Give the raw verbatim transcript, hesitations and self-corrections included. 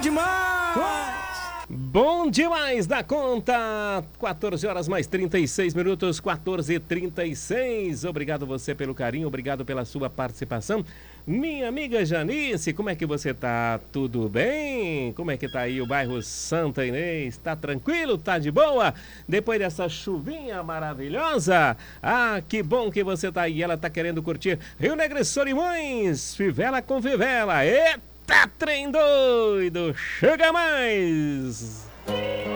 demais! Bom demais da conta, quatorze horas mais trinta e seis minutos, quatorze e trinta e seis. Obrigado você pelo carinho, obrigado pela sua participação. Minha amiga Janice, como é que você tá? Tudo bem? Como é que tá aí o bairro Santa Inês? Tá tranquilo? Tá de boa? Depois dessa chuvinha maravilhosa? Ah, que bom que você tá aí. Ela tá querendo curtir Rio Negro e Solimões, Fivela com Fivela. Eita, trem doido! Chega mais!